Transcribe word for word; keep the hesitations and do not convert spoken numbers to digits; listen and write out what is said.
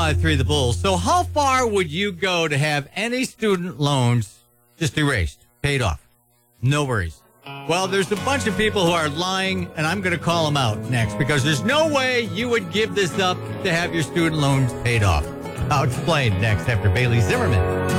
five three the Bulls. So how far would you go to have any student loans just erased, paid off? No worries. Well, there's a bunch of people who are lying, and I'm going to call them out next because there's no way you would give this up to have your student loans paid off. I'll explain next after Bailey Zimmerman.